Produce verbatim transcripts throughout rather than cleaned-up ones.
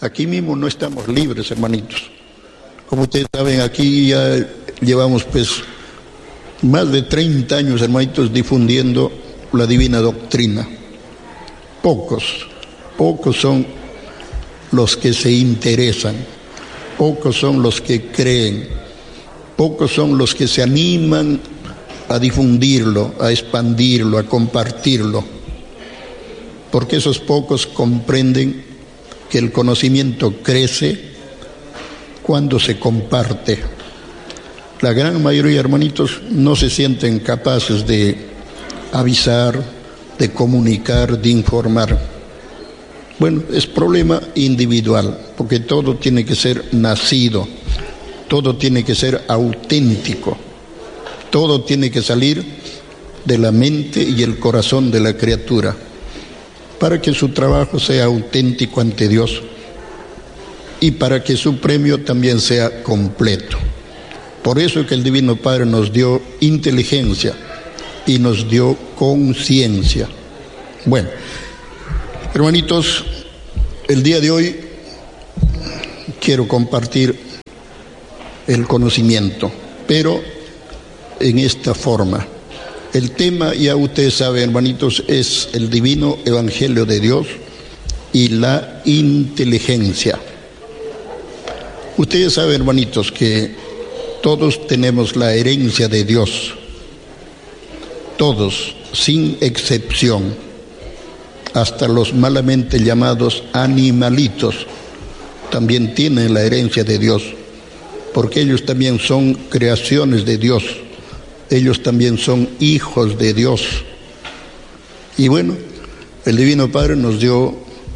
Aquí mismo no estamos libres, hermanitos. Como ustedes saben, aquí ya llevamos pues más de treinta años, hermanitos, difundiendo la divina doctrina. Pocos, pocos son los que se interesan, pocos son los que creen, pocos son los que se animan a difundirlo, a expandirlo, a compartirlo, porque esos pocos comprenden que el conocimiento crece cuando se comparte. La gran mayoría, hermanitos, no se sienten capaces de avisar, de comunicar, de informar. Bueno, es problema individual, porque todo tiene que ser nacido, todo tiene que ser auténtico, todo tiene que salir de la mente y el corazón de la criatura, para que su trabajo sea auténtico ante Dios y para que su premio también sea completo. Por eso es que el Divino Padre nos dio inteligencia y nos dio conciencia. Bueno, hermanitos, el día de hoy quiero compartir el conocimiento, pero en esta forma. El tema, ya ustedes saben, hermanitos, es el divino evangelio de Dios y la inteligencia. Ustedes saben, hermanitos, que todos tenemos la herencia de Dios, todos, sin excepción, hasta los malamente llamados animalitos también tienen la herencia de Dios, porque ellos también son creaciones de Dios, ellos también son hijos de Dios. Y bueno, el Divino Padre nos dio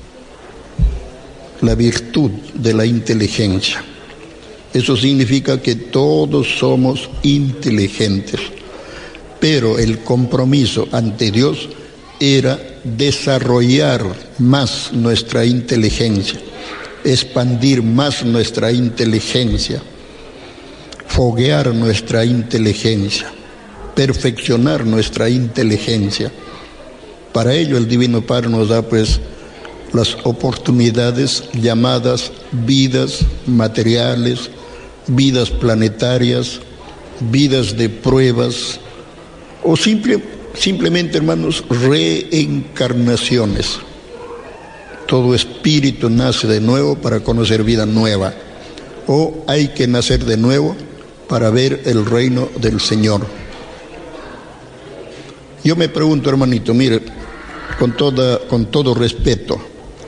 la virtud de la inteligencia. Eso significa que todos somos inteligentes, pero el compromiso ante Dios era desarrollar más nuestra inteligencia, expandir más nuestra inteligencia, foguear nuestra inteligencia, perfeccionar nuestra inteligencia. Para ello el Divino Padre nos da pues las oportunidades llamadas vidas materiales, vidas planetarias, vidas de pruebas, o simple, simplemente, hermanos, reencarnaciones. Todo espíritu nace de nuevo para conocer vida nueva, o hay que nacer de nuevo para ver el reino del Señor. Yo me pregunto, hermanito, mire, con, toda, con todo respeto,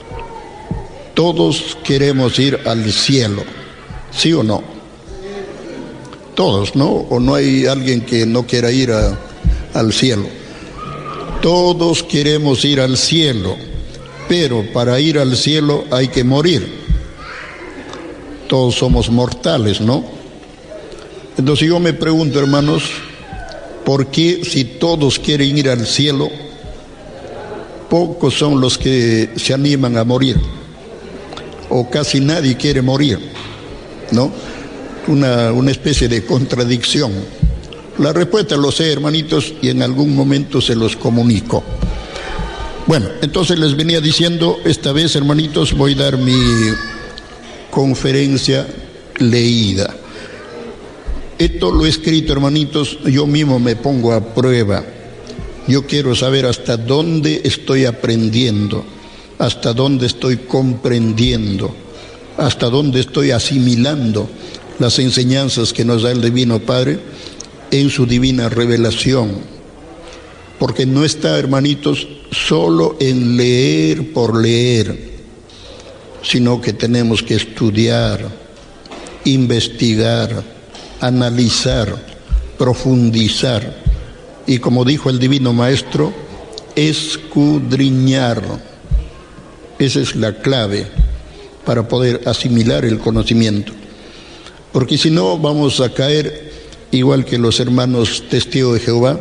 todos queremos ir al cielo, ¿sí o no? Todos, ¿no? ¿O no hay alguien que no quiera ir a, al cielo? Todos queremos ir al cielo, pero para ir al cielo hay que morir. Todos somos mortales, ¿no? Entonces yo me pregunto, hermanos, ¿por qué si todos quieren ir al cielo, pocos son los que se animan a morir? O casi nadie quiere morir, ¿no? Una, una especie de contradicción. La respuesta lo sé, hermanitos, y en algún momento se los comunico. Bueno, entonces les venía diciendo, esta vez, hermanitos, voy a dar mi conferencia leída. Esto lo he escrito, hermanitos, yo mismo me pongo a prueba. Yo quiero saber hasta dónde estoy aprendiendo, hasta dónde estoy comprendiendo, hasta dónde estoy asimilando las enseñanzas que nos da el Divino Padre en su divina revelación. Porque no está, hermanitos, solo en leer por leer, sino que tenemos que estudiar, investigar, analizar, profundizar y, como dijo el Divino Maestro, escudriñar. Esa es la clave para poder asimilar el conocimiento, porque si no vamos a caer igual que los hermanos testigos de Jehová,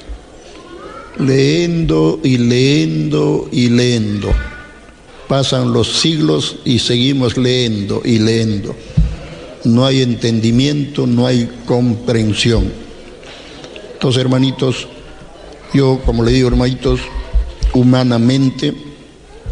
leyendo y leyendo y leyendo. Pasan los siglos y seguimos leyendo y leyendo. No hay entendimiento, no hay comprensión. Entonces, hermanitos, yo, como le digo, hermanitos, humanamente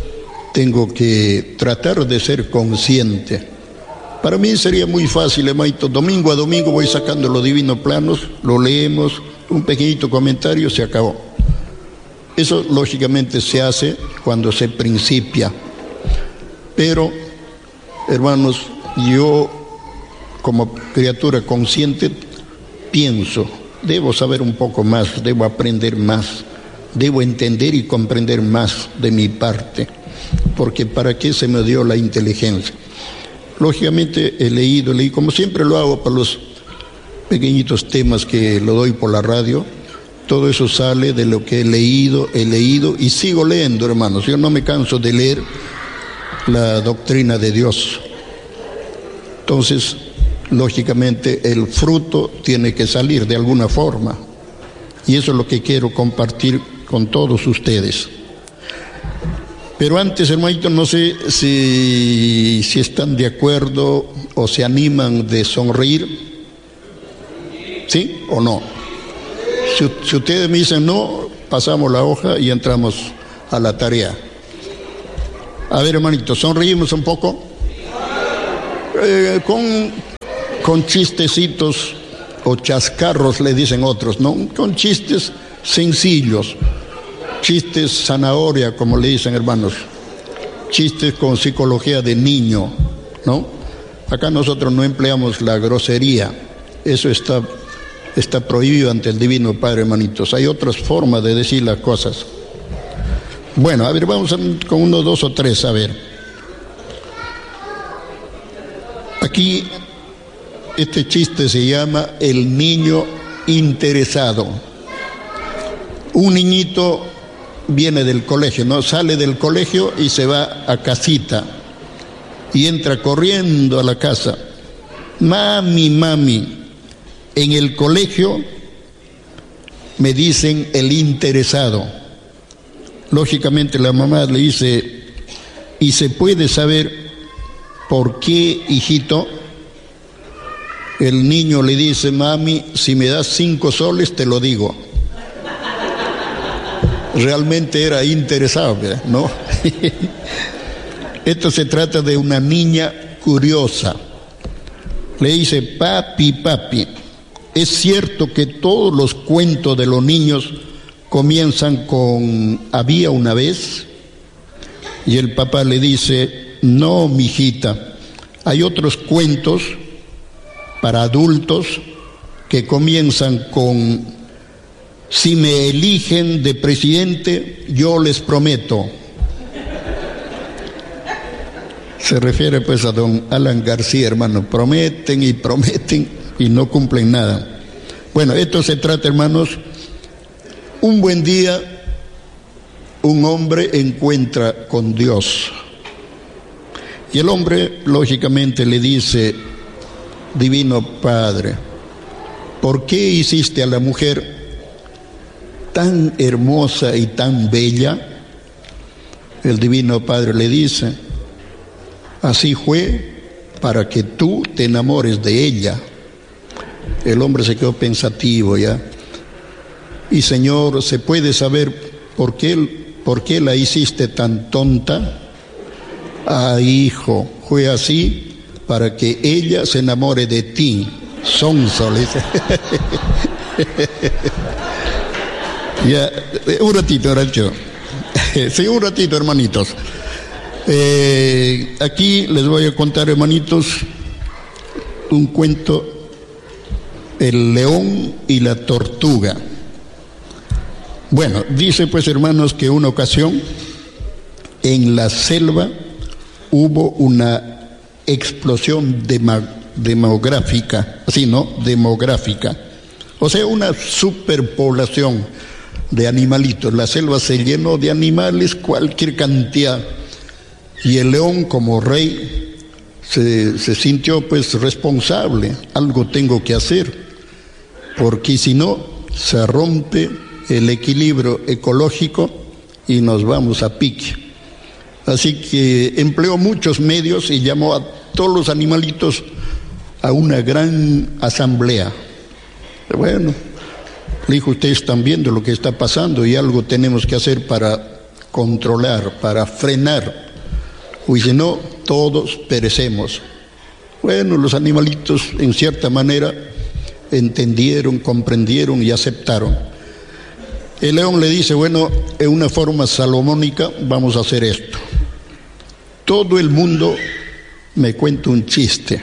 tengo que tratar de ser consciente. Para mí sería muy fácil, hermanito, domingo a domingo voy sacando los divinos planos, lo leemos, un pequeñito comentario, se acabó. Eso lógicamente se hace cuando se principia. Pero, hermanos, yo como criatura consciente pienso, debo saber un poco más, debo aprender más, debo entender y comprender más de mi parte, porque ¿para qué se me dio la inteligencia? Lógicamente he leído, leí, como siempre lo hago para los pequeñitos temas que lo doy por la radio, todo eso sale de lo que he leído, he leído y sigo leyendo, hermanos. Yo no me canso de leer la doctrina de Dios. Entonces, lógicamente, el fruto tiene que salir de alguna forma. Y eso es lo que quiero compartir con todos ustedes. Pero antes, hermanito, no sé si, si están de acuerdo o se animan de sonreír. ¿Sí o no? Si, si ustedes me dicen no, pasamos la hoja y entramos a la tarea. A ver, hermanito, sonreímos un poco. Eh, con, con chistecitos o chascarros, le dicen otros, ¿no? Con chistes sencillos. Chistes zanahoria, como le dicen, hermanos. Chistes con psicología de niño, ¿no? Acá nosotros no empleamos la grosería. Eso está, está prohibido ante el Divino Padre, hermanitos. Hay otras formas de decir las cosas. Bueno, a ver, vamos a, con uno, dos o tres, a ver. Aquí, este chiste se llama El niño interesado. Un niñito viene del colegio, ¿no? Sale del colegio y se va a casita y entra corriendo a la casa. Mami, mami, en el colegio me dicen el interesado. Lógicamente la mamá le dice, ¿y se puede saber por qué, hijito? El niño le dice, mami, si me das cinco soles te lo digo. Realmente era interesado, ¿no? Esto se trata de una niña curiosa. Le dice, papi, papi, ¿es cierto que todos los cuentos de los niños comienzan con había una vez? Y el papá le dice, no, mijita, hay otros cuentos para adultos que comienzan con si me eligen de presidente, yo les prometo. Se refiere pues a don Alan García, hermano. Prometen y prometen y no cumplen nada. Bueno, esto se trata, hermanos. Un buen día, un hombre encuentra con Dios. Y el hombre, lógicamente, le dice, Divino Padre, ¿por qué hiciste a la mujer tan hermosa y tan bella? El Divino Padre le dice, así fue para que tú te enamores de ella. El hombre se quedó pensativo ya. Y Señor, ¿se puede saber por qué, por qué la hiciste tan tonta? Ah, hijo, fue así para que ella se enamore de ti. Sonso, le dice. Ya, un ratito, Rancho. Sí, un ratito, hermanitos. Eh, aquí les voy a contar, hermanitos, un cuento, El león y la tortuga. Bueno, dice pues, hermanos, que una ocasión en la selva hubo una explosión dema, demográfica, así, ¿no? Demográfica. O sea, una superpoblación de animalitos. La selva se llenó de animales, cualquier cantidad. Y el león, como rey, se, se sintió pues responsable. Algo tengo que hacer, porque si no, se rompe el equilibrio ecológico y nos vamos a pique. Así que empleó muchos medios y llamó a todos los animalitos a una gran asamblea. Bueno, le dijo, ustedes están viendo lo que está pasando y algo tenemos que hacer para controlar, para frenar y si no, todos perecemos. Bueno, los animalitos en cierta manera entendieron, comprendieron y aceptaron. El león le dice, bueno, en una forma salomónica vamos a hacer esto. Todo el mundo me cuenta un chiste.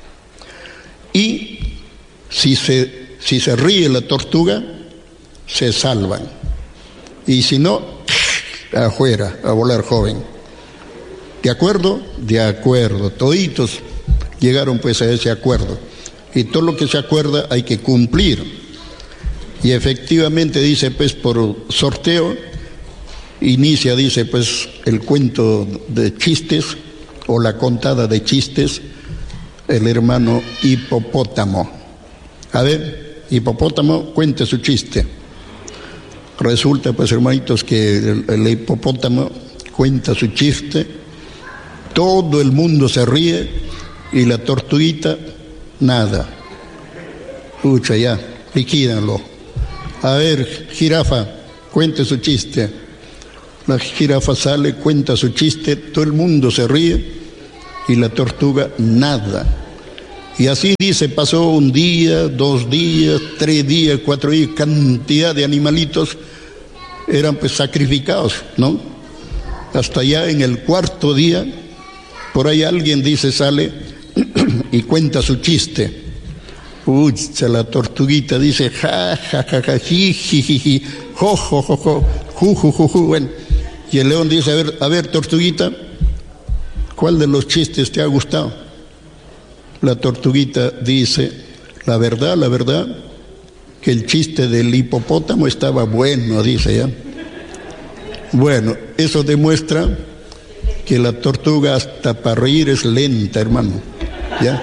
Y si se, si se ríe la tortuga, se salvan. Y si no, afuera, a volar joven. ¿De acuerdo? De acuerdo. Toditos llegaron pues a ese acuerdo. Y todo lo que se acuerda hay que cumplir. Y efectivamente dice pues por sorteo, inicia dice pues el cuento de chistes o la contada de chistes, el hermano Hipopótamo. A ver, Hipopótamo, cuente su chiste. Resulta pues hermanitos que el, el hipopótamo cuenta su chiste, todo el mundo se ríe y la tortuguita nada. Pucha, ya, liquídanlo. A ver, jirafa, cuente su chiste. La jirafa sale, cuenta su chiste, todo el mundo se ríe y la tortuga nada. Y así dice, pasó un día, dos días, tres días, cuatro días, cantidad de animalitos eran pues sacrificados, ¿no? Hasta ya en el cuarto día, por ahí alguien dice, sale y cuenta su chiste. Uy, la tortuguita dice, ja, ja, ja, ja, ji, ji, ji, ji, jo, jo, jo, jo, ju, ju, ju, ju. Bueno, y el león dice, a ver, a ver, tortuguita, ¿cuál de los chistes te ha gustado? La tortuguita dice, la verdad, la verdad, que el chiste del hipopótamo estaba bueno, dice ya. Bueno, eso demuestra que la tortuga hasta para reír es lenta, hermano. ¿Ya?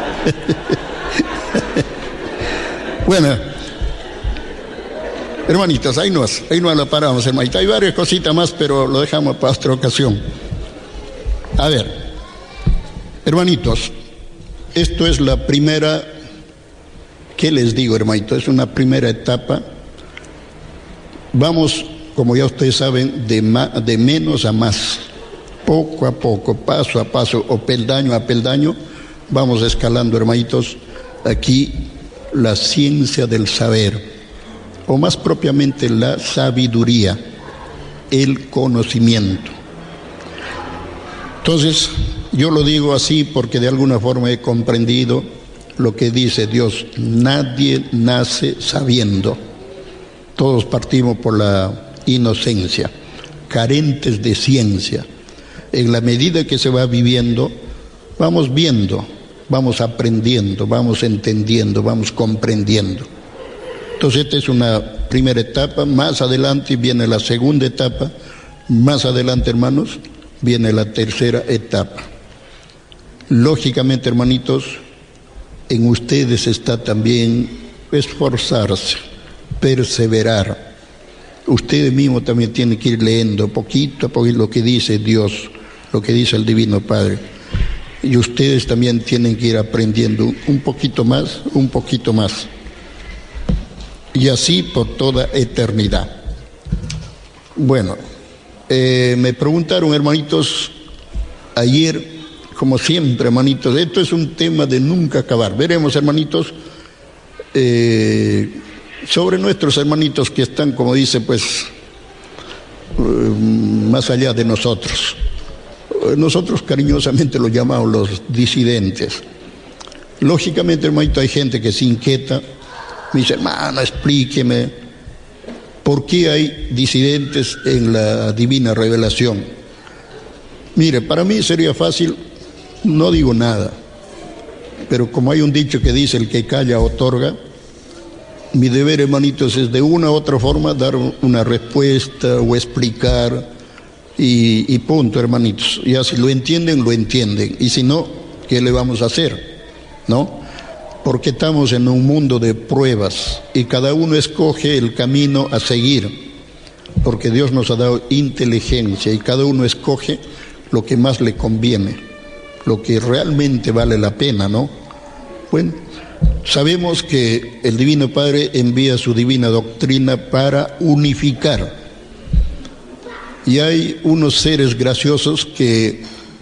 Bueno, hermanitas, ahí nos, ahí nos la paramos, hermanita. Hay varias cositas más, pero lo dejamos para otra ocasión. A ver, hermanitos, esto es la primera, ¿qué les digo, hermanito? Es una primera etapa. Vamos, como ya ustedes saben, de, ma, de menos a más, poco a poco, paso a paso, o peldaño a peldaño, vamos escalando, hermanitos, aquí la ciencia del saber, o más propiamente la sabiduría, el conocimiento. Entonces, yo lo digo así porque de alguna forma he comprendido lo que dice Dios: nadie nace sabiendo. Todos partimos por la inocencia, carentes de ciencia. En la medida que se va viviendo, vamos viendo, vamos aprendiendo, vamos entendiendo, vamos comprendiendo. Entonces esta es una primera etapa. Más adelante viene la segunda etapa. Más adelante, hermanos, viene la tercera etapa. Lógicamente, hermanitos, en ustedes está también esforzarse, perseverar. Ustedes mismos también tienen que ir leyendo poquito a poquito lo que dice Dios, lo que dice el Divino Padre. Y ustedes también tienen que ir aprendiendo un poquito más, un poquito más. Y así por toda eternidad. Bueno, eh, me preguntaron, hermanitos, ayer, como siempre, hermanitos, esto es un tema de nunca acabar. Veremos, hermanitos, eh, sobre nuestros hermanitos que están, como dice, pues, eh, más allá de nosotros. Nosotros cariñosamente los llamamos los disidentes. Lógicamente, hermanito, hay gente que se inquieta, me dice, hermano, explíqueme, ¿por qué hay disidentes en la divina revelación? Mire, para mí sería fácil, no digo nada, pero como hay un dicho que dice, el que calla otorga, mi deber, hermanitos, es de una u otra forma dar una respuesta o explicar, y, y punto, hermanitos. Ya si lo entienden, lo entienden, y si no, ¿qué le vamos a hacer? ¿No? Porque estamos en un mundo de pruebas y cada uno escoge el camino a seguir, porque Dios nos ha dado inteligencia y cada uno escoge lo que más le conviene, lo que realmente vale la pena, ¿no? Bueno, sabemos que el Divino Padre envía su divina doctrina para unificar, y hay unos seres graciosos que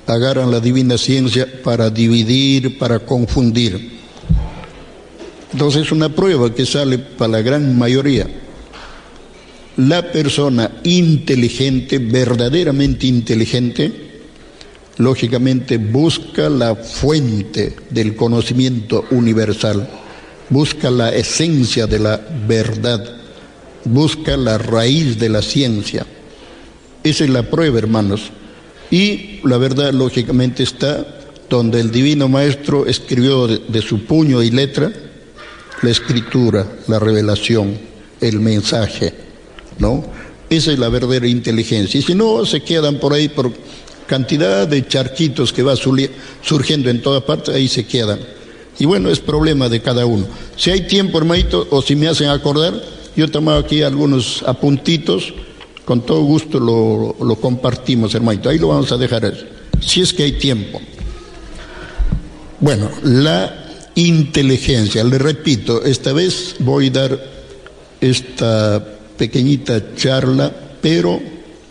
agarran la divina ciencia para dividir, para confundir. Entonces es una prueba que sale para la gran mayoría. La persona inteligente, verdaderamente inteligente, lógicamente busca la fuente del conocimiento universal, busca la esencia de la verdad, busca la raíz de la ciencia. Esa es la prueba, hermanos. Y la verdad, lógicamente, está donde el Divino Maestro escribió de, de su puño y letra la escritura, la revelación, el mensaje, ¿no? Esa es la verdadera inteligencia. Y si no, se quedan por ahí por cantidad de charquitos que va surgiendo en toda parte, ahí se quedan. Y bueno, es problema de cada uno. Si hay tiempo, hermanito, o si me hacen acordar, yo he tomado aquí algunos apuntitos, con todo gusto lo, lo compartimos, hermanito. Ahí lo vamos a dejar, si es que hay tiempo. Bueno, la inteligencia, le repito, esta vez voy a dar esta pequeñita charla, pero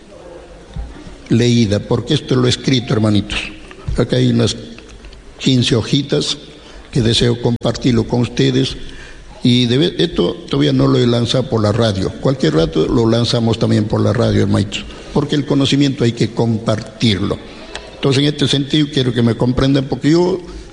leída, porque esto lo he escrito, hermanitos. Acá hay unas quince hojitas que deseo compartirlo con ustedes, y de, esto todavía no lo he lanzado por la radio. Cualquier rato lo lanzamos también por la radio, hermanitos, porque el conocimiento hay que compartirlo. Entonces, en este sentido, quiero que me comprendan, porque yo